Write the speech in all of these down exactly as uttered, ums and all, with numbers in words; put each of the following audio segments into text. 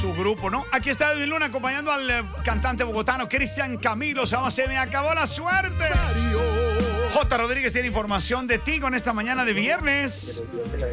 su grupo, ¿no? Aquí está Edwin Luna acompañando al eh, cantante bogotano Cristian Camilo. Se llama Se me acabó la suerte. J. Rodríguez tiene información de Tigo en esta mañana de viernes.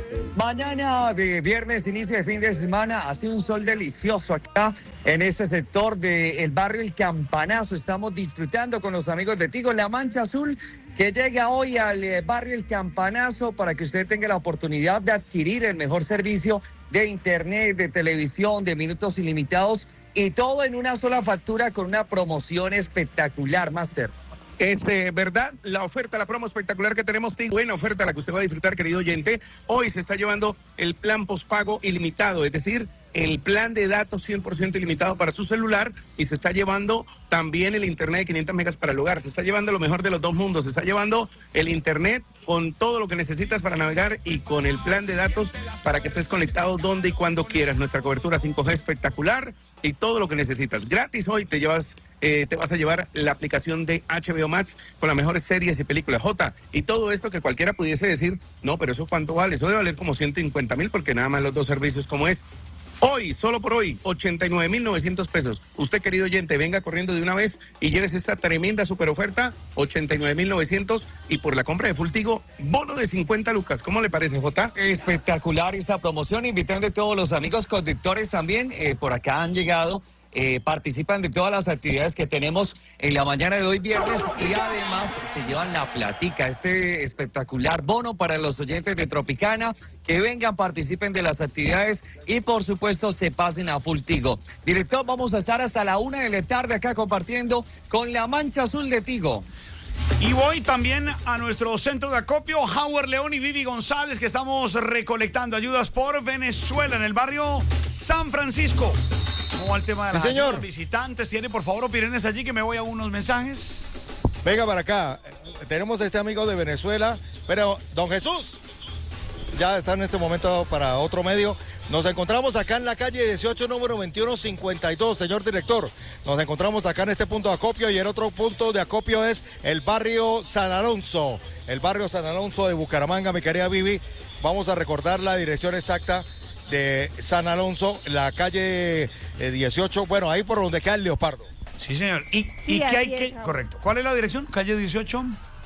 Mañana de viernes, inicio de fin de semana, hace un sol delicioso acá en este sector del barrio El Campanazo. Estamos disfrutando con los amigos de Tigo La Mancha Azul, que llega hoy al eh, barrio El Campanazo para que usted tenga la oportunidad de adquirir el mejor servicio de internet, de televisión, de minutos ilimitados y todo en una sola factura con una promoción espectacular, Master. Es eh, verdad, la oferta, la promo espectacular que tenemos, Tigo, buena oferta la que usted va a disfrutar, querido oyente. Hoy se está llevando el plan postpago ilimitado, es decir, el plan de datos cien por ciento ilimitado para su celular, y se está llevando también el internet de quinientos megas para el hogar. Se está llevando lo mejor de los dos mundos. Se está llevando el internet con todo lo que necesitas para navegar y con el plan de datos para que estés conectado donde y cuando quieras. Nuestra cobertura cinco G espectacular y todo lo que necesitas. Gratis hoy te llevas... Eh, te vas a llevar la aplicación de H B O Max con las mejores series y películas. J, y todo esto que cualquiera pudiese decir, no, pero eso cuánto vale, eso debe valer como ciento cincuenta mil, porque nada más los dos servicios como es. Hoy, solo por hoy, ochenta y nueve mil novecientos pesos. Usted, querido oyente, venga corriendo de una vez y lleves esta tremenda super oferta, ochenta y nueve mil novecientos, y por la compra de Full Tigo, bono de cincuenta lucas. ¿Cómo le parece, J? Espectacular esta promoción, invitando a todos los amigos conductores también, eh, por acá han llegado. Eh, participan de todas las actividades que tenemos en la mañana de hoy viernes y además se llevan la platica, este espectacular bono para los oyentes de Tropicana, que vengan, participen de las actividades y por supuesto se pasen a Full Tigo. Director, vamos a estar hasta la una de la tarde acá compartiendo con La Mancha Azul de Tigo. Y voy también a nuestro centro de acopio, Howard León y Vivi González, que estamos recolectando ayudas por Venezuela en el barrio San Francisco. ¿Cómo va el tema de las sí, señor. ayudas? Visitantes? ¿Tiene, por favor, opiniones allí, que me voy a unos mensajes? Venga para acá. Tenemos a este amigo de Venezuela, pero don Jesús ya está en este momento para otro medio. Nos encontramos acá en la calle dieciocho, número veintiuno cincuenta y dos, señor director. Nos encontramos acá en este punto de acopio, y el otro punto de acopio es el barrio San Alonso. El barrio San Alonso de Bucaramanga, mi querida Vivi. Vamos a recordar la dirección exacta de San Alonso, la calle eh, dieciocho, bueno, ahí por donde queda el Leopardo. Sí, señor. ¿Y, Sí, y qué hay así que...? es, Correcto. ¿Cuál es la dirección? Calle dieciocho.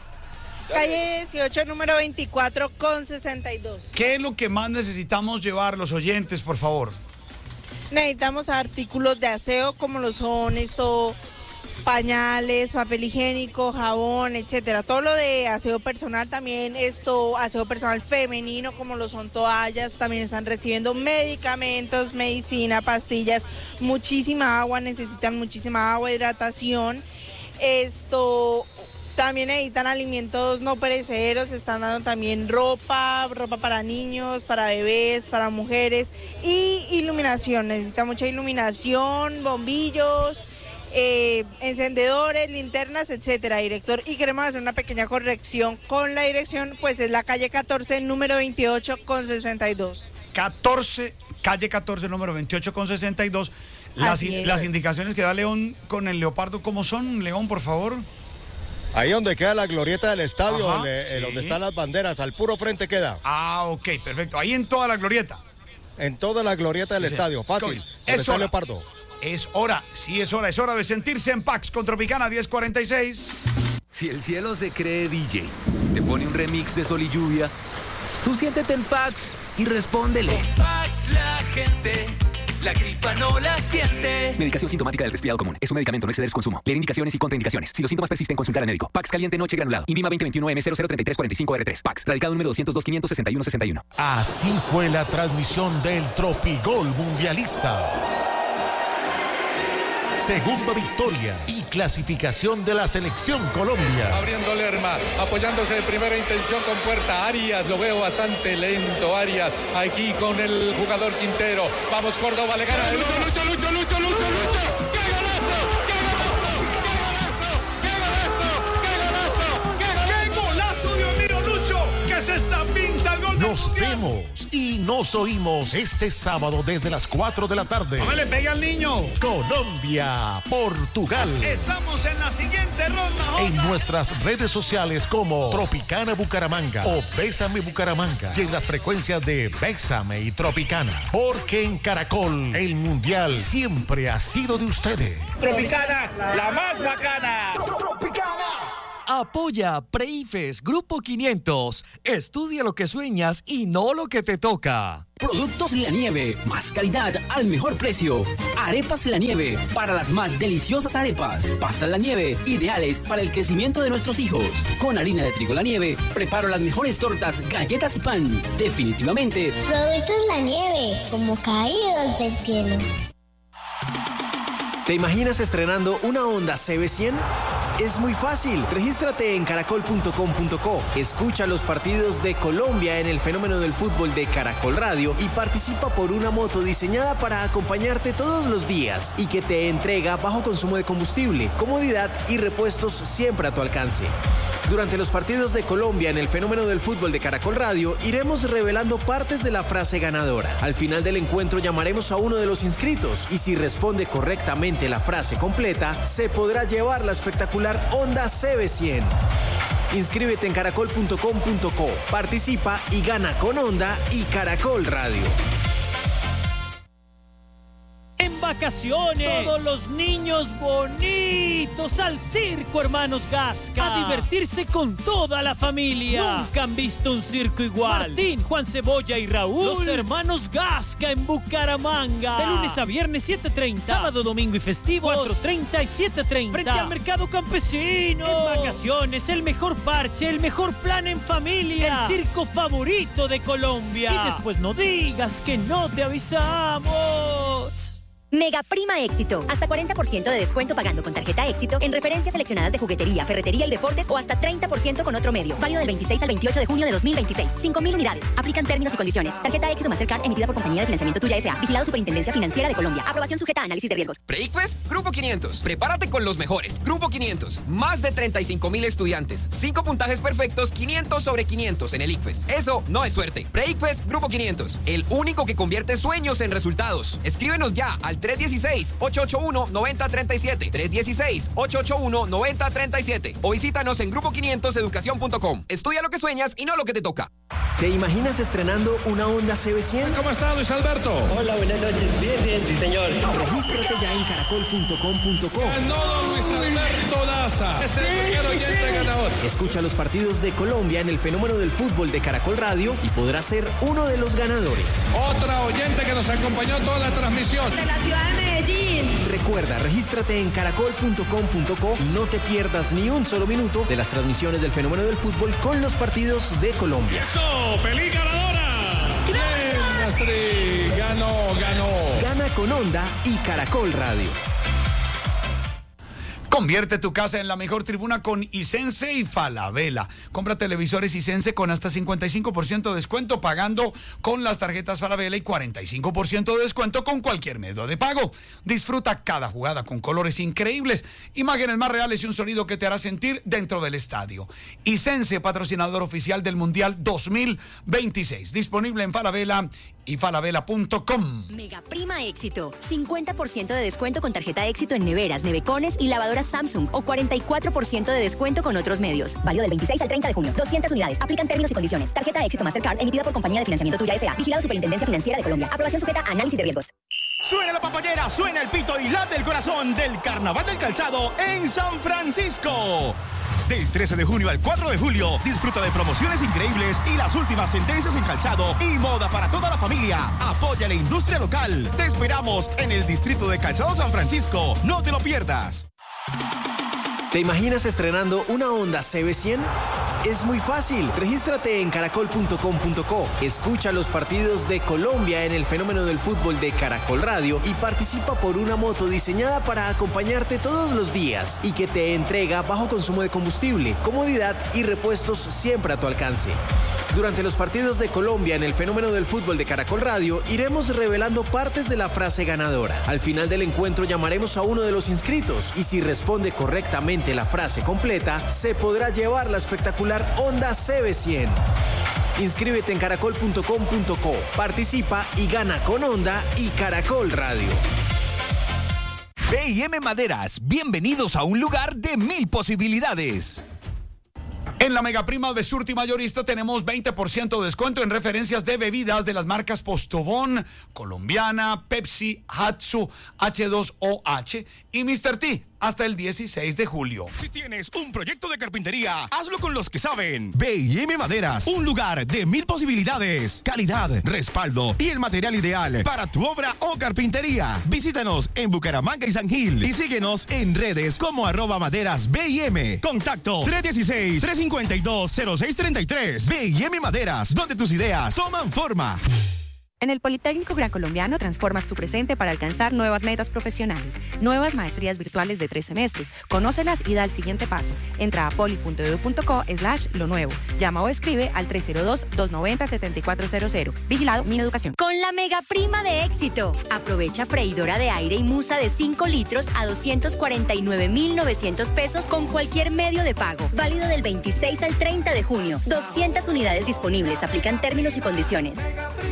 Calle dieciocho, número veinticuatro con sesenta y dos. ¿Qué es lo que más necesitamos llevar los oyentes, por favor? Necesitamos artículos de aseo como lo son esto, pañales, papel higiénico, jabón, etcétera. Todo lo de aseo personal también, esto, aseo personal femenino como lo son toallas, también están recibiendo medicamentos, medicina, pastillas, muchísima agua, necesitan muchísima agua, hidratación. Esto, también necesitan alimentos no perecederos, están dando también ropa, ropa para niños, para bebés, para mujeres, y iluminación, necesita mucha iluminación, bombillos, Eh, encendedores, linternas, etcétera, director. Y queremos hacer una pequeña corrección con la dirección, pues es la calle catorce, número veintiocho con sesenta y dos. catorce, calle catorce, número veintiocho con sesenta y dos. Las, Así es. las indicaciones que da León con el Leopardo, ¿cómo son, León, por favor? Ahí donde queda la glorieta del estadio, Ajá, el, el sí. donde están las banderas, al puro frente queda. Ah, ok, perfecto. Ahí en toda la glorieta. En toda la glorieta del Sí, sí. estadio, fácil. Correcto. Donde Es está el hora. Leopardo. Es hora, sí es hora, es hora de sentirse en Pax con Tropicana diez cuarenta y seis. Si el cielo se cree D J, te pone un remix de Sol y Lluvia, tú siéntete en Pax y respóndele. Pax, la gente, la gripa no la siente. Medicación sintomática del resfriado común. Es un medicamento, no exceder su consumo. Leer indicaciones y contraindicaciones. Si los síntomas persisten, consultar al médico. Pax caliente noche granulado. Invima veinte veintiuno M cero cero treinta y tres cuarenta y cinco R tres. Pax. Radicado número doscientos dos, quinientos sesenta y uno sesenta y uno. Así fue la transmisión del Tropigol Mundialista. Segunda victoria y clasificación de la selección Colombia. Abriendo Lerma, apoyándose de primera intención con Puerta. Arias, lo veo bastante lento. Arias, aquí con el jugador Quintero. Vamos, Córdoba, le gana. Lucho, Lucho, Lucho, Lucho, Lucho, Lucho. ¡Qué golazo! ¡Qué golazo! ¡Qué golazo! ¡Qué golazo! ¡Qué golazo! ¡Qué golazo! ¡Dios mío, Lucho! ¿Qué es esta pinta? El gol del Nos Mundial. vemos Y nos oímos este sábado desde las cuatro de la tarde. ¡No me le pegue al niño! Colombia, Portugal. Estamos en la siguiente ronda, Jota. En nuestras redes sociales como Tropicana Bucaramanga o Bésame Bucaramanga. Y en las frecuencias de Bésame y Tropicana. Porque en Caracol, el Mundial siempre ha sido de ustedes. Tropicana, la más bacana. ¡Tropicana! Apoya Preifes Grupo quinientos. Estudia lo que sueñas y no lo que te toca. Productos La Nieve, más calidad al mejor precio. Arepas La Nieve, para las más deliciosas arepas. Pastas La Nieve, ideales para el crecimiento de nuestros hijos. Con harina de trigo La Nieve, preparo las mejores tortas, galletas y pan. Definitivamente. Productos La Nieve, como caídos del cielo. ¿Te imaginas estrenando una Honda C B cien? Es muy fácil. Regístrate en caracol punto com punto co. Escucha los partidos de Colombia en el fenómeno del fútbol de Caracol Radio y participa por una moto diseñada para acompañarte todos los días y que te entrega bajo consumo de combustible, comodidad y repuestos siempre a tu alcance. Durante los partidos de Colombia en el fenómeno del fútbol de Caracol Radio, iremos revelando partes de la frase ganadora. Al final del encuentro llamaremos a uno de los inscritos y si responde correctamente la frase completa, se podrá llevar la espectacular Honda C B cien. Inscríbete en caracol punto com punto co, participa y gana con Honda y Caracol Radio. En vacaciones, todos los niños bonitos al circo, hermanos Gasca. A divertirse con toda la familia. Nunca han visto un circo igual. Martín, Juan Cebolla y Raúl. Los hermanos Gasca en Bucaramanga. De lunes a viernes, siete treinta. Sábado, domingo y festivos, cuatro treinta y siete treinta. Frente al Mercado Campesino. En vacaciones, el mejor parche, el mejor plan en familia. El circo favorito de Colombia. Y después no digas que no te avisamos. Mega Prima Éxito. Hasta cuarenta por ciento de descuento pagando con tarjeta Éxito en referencias seleccionadas de juguetería, ferretería y deportes o hasta treinta por ciento con otro medio. Válido del veintiséis al veintiocho de junio de dos mil veintiséis. cinco mil unidades. Aplican términos y condiciones. Tarjeta Éxito Mastercard emitida por Compañía de Financiamiento Tuya S A. Vigilado Superintendencia Financiera de Colombia. Aprobación sujeta a análisis de riesgos. Preicfes, Grupo quinientos. Prepárate con los mejores. Grupo quinientos. Más de treinta y cinco mil estudiantes. cinco puntajes perfectos, quinientos sobre quinientos en el ICFES. Eso no es suerte. Preicfes, Grupo quinientos. El único que convierte sueños en resultados. Escríbenos ya al tres dieciséis, ocho ocho uno, nueve cero tres siete, tres dieciséis, ocho ocho uno, nueve cero tres siete o visítanos en grupo quinientos educación punto com. Estudia lo que sueñas y no lo que te toca. ¿Te imaginas estrenando una Honda C B cien? ¿Cómo está, Luis Alberto? Hola, buenas noches. Bien, bien, sí, señor. Regístrate ya en caracol punto com punto co. Ganó don Luis Alberto Daza. Es el primer oyente ganador. Escucha los partidos de Colombia en el fenómeno del fútbol de Caracol Radio y podrás ser uno de los ganadores. Otra oyente que nos acompañó toda la transmisión. De la ciudad de Medellín. Recuerda, regístrate en caracol punto com punto co y no te pierdas ni un solo minuto de las transmisiones del fenómeno del fútbol con los partidos de Colombia. ¡Eso! ¡Feliz ganadora! ¡Bien, Astrid! ¡Ganó, ganó! Gana con Honda y Caracol Radio. Convierte tu casa en la mejor tribuna con Hisense y Falabella. Compra televisores Hisense con hasta cincuenta y cinco por ciento de descuento pagando con las tarjetas Falabella y cuarenta y cinco por ciento de descuento con cualquier medio de pago. Disfruta cada jugada con colores increíbles, imágenes más reales y un sonido que te hará sentir dentro del estadio. Hisense, patrocinador oficial del Mundial dos mil veintiséis. Disponible en Falabella y falabella punto com. Mega Prima Éxito. cincuenta por ciento de descuento con tarjeta Éxito en neveras, nevecones y lavadoras Samsung o cuarenta y cuatro por ciento de descuento con otros medios. Válido del veintiséis al treinta de junio. doscientas unidades. Aplican términos y condiciones. Tarjeta Éxito Mastercard emitida por Compañía de Financiamiento Tuya S A. Vigilado Superintendencia Financiera de Colombia. Aprobación sujeta a análisis de riesgos. Suena la papayera, suena el pito y late el corazón del Carnaval del Calzado en San Francisco. Del trece de junio al cuatro de julio, disfruta de promociones increíbles y las últimas tendencias en calzado y moda para toda la familia. Apoya la industria local. Te esperamos en el Distrito de Calzado San Francisco. No te lo pierdas. ¿Te imaginas estrenando una Honda C B cien? Es muy fácil. Regístrate en caracol punto com punto co. Escucha los partidos de Colombia en el fenómeno del fútbol de Caracol Radio y participa por una moto diseñada para acompañarte todos los días y que te entrega bajo consumo de combustible, comodidad y repuestos siempre a tu alcance. Durante los partidos de Colombia en el fenómeno del fútbol de Caracol Radio, iremos revelando partes de la frase ganadora. Al final del encuentro llamaremos a uno de los inscritos y si responde correctamente la frase completa, se podrá llevar la espectacular Honda C B cien. Inscríbete en caracol punto com punto co, participa y gana con Honda y Caracol Radio. B y M Maderas, bienvenidos a un lugar de mil posibilidades. En la Megaprima de Surti Mayorista tenemos veinte por ciento de descuento en referencias de bebidas de las marcas Postobón, Colombiana, Pepsi, Hatsu, H dos O H y mister T hasta el dieciséis de julio. Si tienes un proyecto de carpintería, hazlo con los que saben. B y M Maderas, un lugar de mil posibilidades, calidad, respaldo y el material ideal para tu obra o carpintería. Visítanos en Bucaramanga y San Gil y síguenos en redes como arroba maderas B y M. Contacto tres uno seis, tres cinco dos, cero seis tres tres. B y M Maderas, donde tus ideas toman forma. En el Politécnico Gran Colombiano transformas tu presente para alcanzar nuevas metas profesionales. Nuevas maestrías virtuales de tres semestres. Conócelas y da el siguiente paso. Entra a poli punto edu punto co slash lo nuevo. Llama o escribe al tres cero dos, dos nueve cero, siete cuatro cero cero. Vigilado Mineducación. Con la mega prima de Éxito. Aprovecha freidora de aire y musa de cinco litros a doscientos cuarenta y nueve mil novecientos pesos con cualquier medio de pago. Válido del veintiséis al treinta de junio. doscientas unidades disponibles. Aplican términos y condiciones.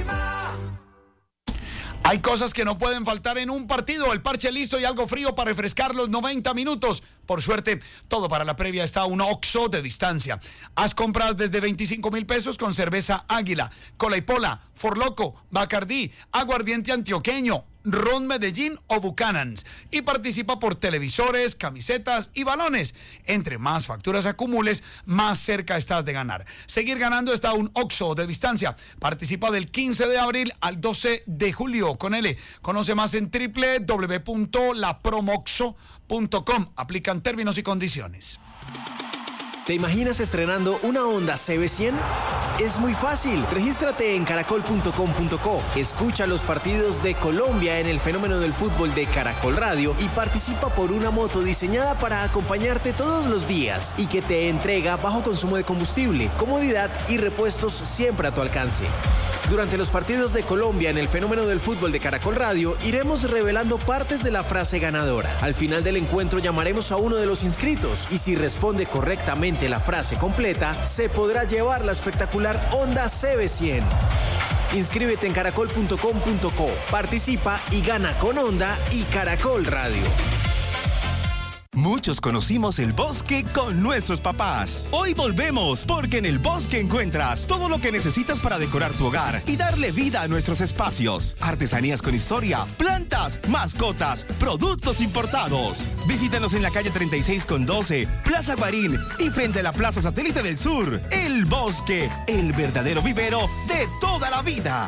Hay cosas que no pueden faltar en un partido. El parche listo y algo frío para refrescar los noventa minutos. Por suerte, todo para la previa está a un Oxxo de distancia. Haz compras desde veinticinco mil pesos con cerveza Águila, Cola y Pola, Forloco, Bacardí, Aguardiente Antioqueño, Ron Medellín o Buchanan's. Y participa por televisores, camisetas y balones. Entre más facturas acumules, más cerca estás de ganar. Seguir ganando está a un Oxxo de distancia. Participa del quince de abril al doce de julio con L. Conoce más en doble u doble u doble u punto la promoxo punto com. Aplican términos y condiciones. ¿Te imaginas estrenando una Honda C B cien? Es muy fácil. Regístrate en caracol punto com punto co. Escucha los partidos de Colombia en el fenómeno del fútbol de Caracol Radio y participa por una moto diseñada para acompañarte todos los días y que te entrega bajo consumo de combustible, comodidad y repuestos siempre a tu alcance. Durante los partidos de Colombia en el fenómeno del fútbol de Caracol Radio, iremos revelando partes de la frase ganadora. Al final del encuentro llamaremos a uno de los inscritos y si responde correctamente la frase completa, se podrá llevar la espectacular Honda C B cien. Inscríbete en caracol punto com punto co, participa y gana con Honda y Caracol Radio. Muchos conocimos el bosque con nuestros papás. Hoy volvemos porque en el bosque encuentras todo lo que necesitas para decorar tu hogar y darle vida a nuestros espacios. Artesanías con historia, plantas, mascotas, productos importados. Visítanos en la calle treinta y seis con doce, Plaza Guarín y frente a la Plaza Satélite del Sur. El bosque, el verdadero vivero de toda la vida.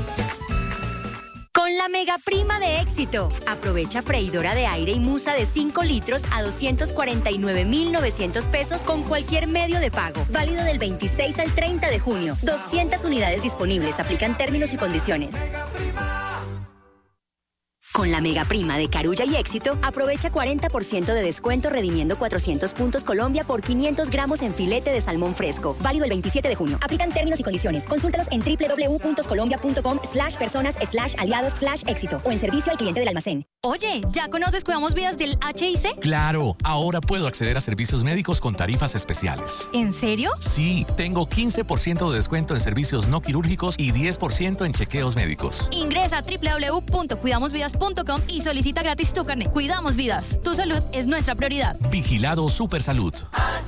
Con la mega prima de Éxito. Aprovecha freidora de aire y musa de cinco litros a doscientos cuarenta y nueve mil novecientos pesos con cualquier medio de pago. Válido del veintiséis al treinta de junio. doscientas unidades disponibles. Aplican términos y condiciones. Con la mega prima de Carulla y Éxito, aprovecha cuarenta por ciento de descuento redimiendo cuatrocientos puntos Colombia por quinientos gramos en filete de salmón fresco. Válido el veintisiete de junio. Aplican términos y condiciones. Consúltalos en doble u doble u doble u punto colombia punto com slash personas slash aliados slash éxito o en servicio al cliente del almacén. Oye, ¿ya conoces Cuidamos Vidas del H I C? Claro, ahora puedo acceder a servicios médicos con tarifas especiales. ¿En serio? Sí, tengo quince por ciento de descuento en servicios no quirúrgicos y diez por ciento en chequeos médicos. Ingresa a doble u doble u doble u punto cuidamos vidas punto com y solicita gratis tu carnet. Cuidamos Vidas. Tu salud es nuestra prioridad. Vigilado Supersalud.